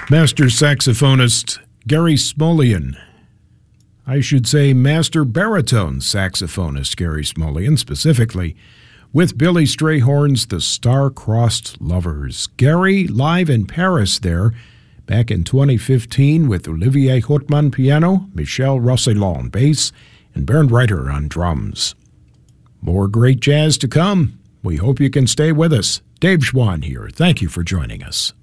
Master saxophonist Gary Smulyan. I should say master baritone saxophonist Gary Smulyan, specifically, with Billy Strayhorn's The Star-Crossed Lovers. Gary live in Paris there, back in 2015 with Olivier Hautman piano, Michel Rossellon bass, and Bernd Reiter on drums. More great jazz to come. We hope you can stay with us. Dave Schwann here. Thank you for joining us.